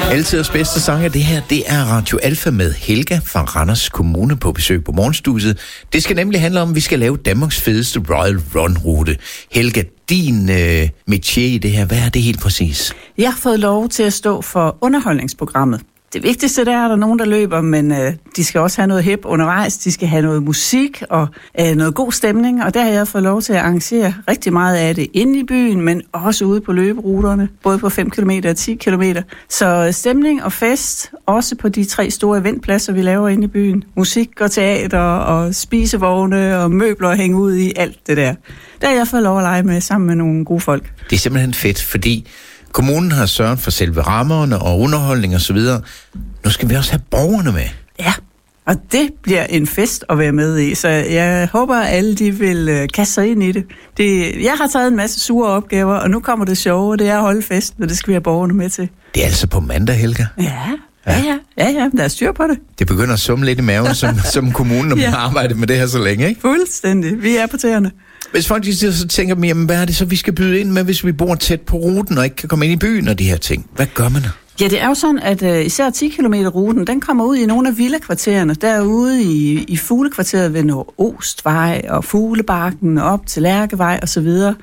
Altiders bedste sanger, det her, det er Radio Alfa med Helga fra Randers Kommune på besøg på Morgenstudiet. Det skal nemlig handle om, at vi skal lave Danmarks fedeste Royal Run-rute. Helga, din métier i det her, hvad er det helt præcis? Jeg har fået lov til at stå for underholdningsprogrammet. Det vigtigste der er, at der er nogen, der løber, men de skal også have noget hip undervejs. De skal have noget musik og noget god stemning, og der har jeg fået lov til at arrangere rigtig meget af det inde i byen, men også ude på løberuterne, både på 5 km og 10 km. Så stemning og fest, også på de 3 store eventpladser, vi laver inde i byen. Musik og teater og spisevogne og møbler at hænge ud i, alt det der. Der har jeg fået lov at lege med sammen med nogle gode folk. Det er simpelthen fedt, fordi kommunen har sørget for selve rammerne og underholdning og så videre. Nu skal vi også have borgerne med. Ja, og det bliver en fest at være med i, så jeg håber, at alle de vil kaste sig ind i det. Jeg har taget en masse sure opgaver, og nu kommer det sjove, det er at holde fest, og det skal vi have borgerne med til. Det er altså på mandag, Helga? Ja, der er styr på det. Det begynder at summe lidt i maven som kommunen, når man har arbejdet med det her så længe, ikke? Fuldstændig. Vi er på tæerne. Hvis folk så tænker, jamen, hvad er det så, vi skal byde ind med, hvis vi bor tæt på ruten og ikke kan komme ind i byen og de her ting? Hvad gør man? Ja, det er jo sådan, at især 10 km-ruten, den kommer ud i nogle af villakvartererne. Derude i fuglekvarteret ved Nordostvej og Fuglebakken og op til Lærkevej osv.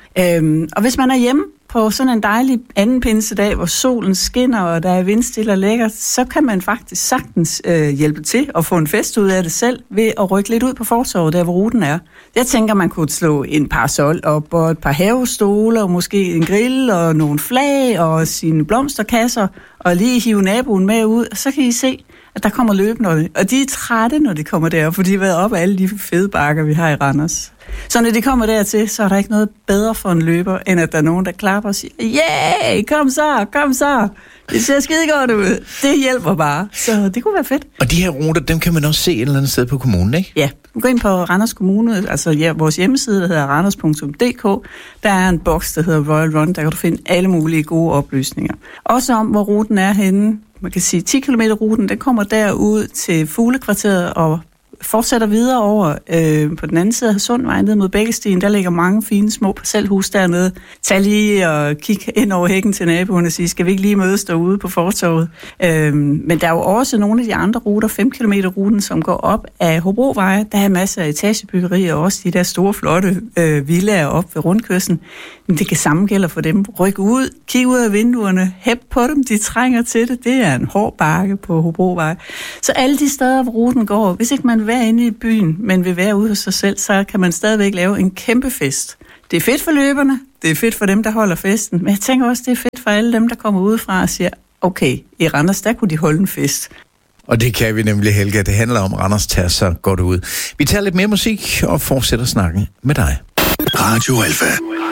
Og hvis man er hjemme på sådan en dejlig anden pinsedag, hvor solen skinner, og der er vindstille og lækkert, så kan man faktisk sagtens hjælpe til at få en fest ud af det selv, ved at rykke lidt ud på fortovet, der hvor ruten er. Jeg tænker, man kunne slå en parasol op, og et par havestole, og måske en grill, og nogle flag, og sine blomsterkasser, og lige hive naboen med ud, og så kan I se, at der kommer løbende, og de er trætte, når de kommer der, for de har været op af alle de fede bakker, vi har i Randers. Så når de kommer dertil, så er der ikke noget bedre for en løber, end at der er nogen, der klapper og siger, yeah, kom så, det ser skide godt ud. Det hjælper bare, så det kunne være fedt. Og de her ruter, dem kan man også se et eller andet sted på kommunen, ikke? Ja, du går ind på Randers Kommune, altså vores hjemmeside, der hedder randers.dk. Der er en boks, der hedder Royal Run, der kan du finde alle mulige gode oplysninger. Også om, hvor ruten er henne. Man kan sige, 10 km-ruten, den kommer derud til Fuglekvarteret og fortsætter videre over på den anden side af Sundvej ned mod Bækkestien. Der ligger mange fine små parcelhus dernede. Tag lige og kig ind over hækken til naboen og sige, skal vi ikke lige mødes derude på fortovet? Men der er jo også nogle af de andre ruter, 5 km-ruten, som går op af Hobrovej. Der er masser af etagebyggerier og også de der store, flotte villaer op ved rundkørslen. Men det kan samme gælde for dem. Ryk ud, kig ud af vinduerne, hæb på dem, de trænger til det. Det er en hård bakke på Hobrovej. Så alle de steder, hvor ruten går, hvis ikke man vil være inde i byen, men vil være ude hos sig selv, så kan man stadigvæk lave en kæmpe fest. Det er fedt for løberne, det er fedt for dem, der holder festen, men jeg tænker også, det er fedt for alle dem, der kommer udefra og siger, okay, i Randers, der kunne de holde en fest. Og det kan vi nemlig, Helga. Det handler om Randers tager så godt ud. Vi tager lidt mere musik og fortsætter snakken med dig. Radio Alfa.